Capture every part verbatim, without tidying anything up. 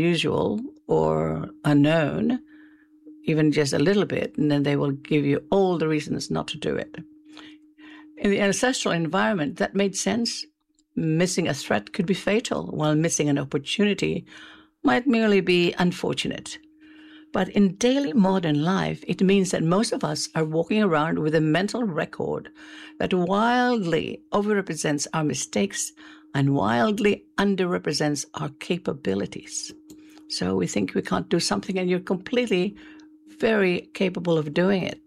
unusual or unknown, even just a little bit, and then they will give you all the reasons not to do it. In the ancestral environment, that made sense. Missing a threat could be fatal, while missing an opportunity might merely be unfortunate. But in daily modern life, it means that most of us are walking around with a mental record that wildly overrepresents our mistakes and wildly underrepresents our capabilities. So we think we can't do something, and you're completely very capable of doing it.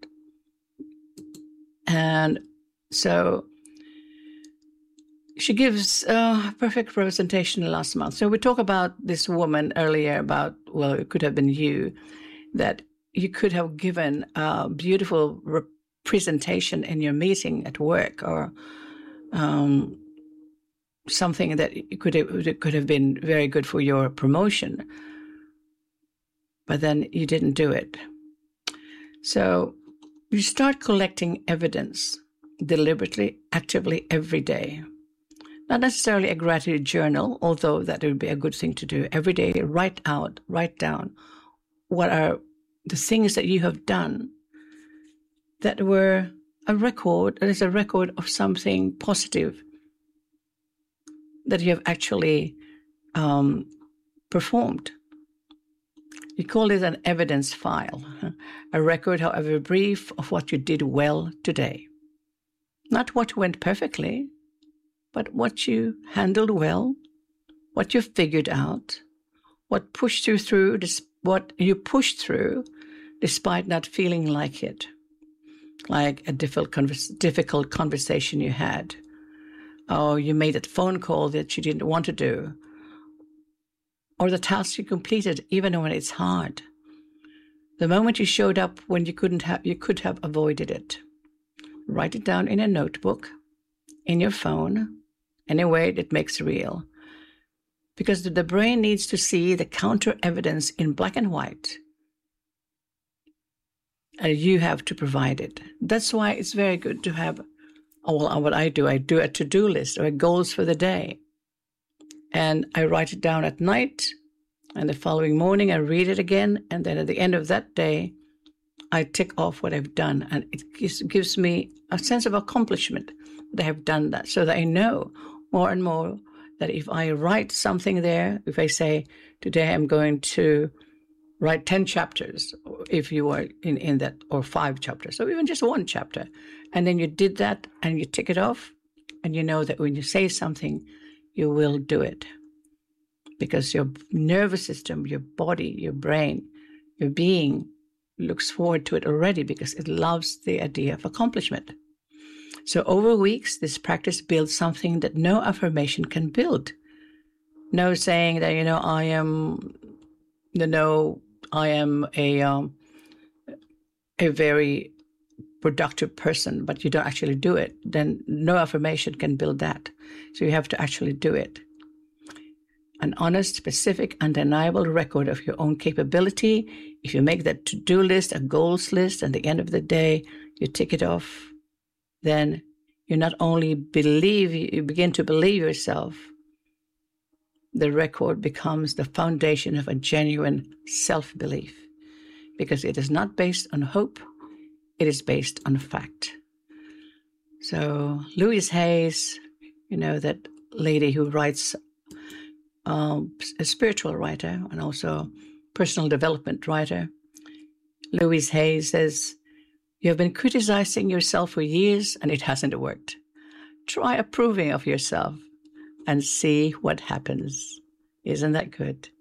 And so she gives a perfect representation last month. So we talked about this woman earlier about, well, it could have been you, that you could have given a beautiful representation in your meeting at work, or um, something that could have, could have been very good for your promotion. But then you didn't do it. So you start collecting evidence deliberately, actively every day. Not necessarily a gratitude journal, although that would be a good thing to do. Every day, write out, write down what are the things that you have done that were a record, that is a record of something positive that you have actually um, performed. You call it an evidence file, a record, however brief, of what you did well today. Not what went perfectly, but what you handled well, what you figured out, what pushed you through, what you pushed through despite not feeling like it, like a difficult, converse, difficult conversation you had, or you made a phone call that you didn't want to do, or the task you completed even when it's hard. The moment you showed up when you couldn't have, you could have avoided it. Write it down in a notebook, in your phone, any way that makes real. Because the brain needs to see the counter evidence in black and white. And you have to provide it. That's why it's very good to have, well, what I do, I do a to-do list or goals for the day. And I write it down at night, and the following morning I read it again, and then at the end of that day, I tick off what I've done, and it gives, gives me a sense of accomplishment that I have done that, so that I know more and more that if I write something there, if I say, today I'm going to write ten chapters, if you are in, in that, or five chapters, or even just one chapter, and then you did that, and you tick it off, and you know that when you say something, you will do it. Because your nervous system, your body, your brain, your being looks forward to it already because it loves the idea of accomplishment. So over weeks, this practice builds something that no affirmation can build. No saying that, you know, I am, you know, I am a, um, a very productive person, but you don't actually do it. Then no affirmation can build that. So you have to actually do it. An honest, specific, undeniable record of your own capability. If you make that to-do list, a goals list, and at the end of the day, you tick it off, then you not only believe, you begin to believe yourself, the record becomes the foundation of a genuine self-belief, because it is not based on hope, it is based on fact. So Louise Hayes, you know, that lady who writes, um, a spiritual writer and also personal development writer, Louise Hayes says, you have been criticizing yourself for years and it hasn't worked. Try approving of yourself and see what happens. Isn't that good?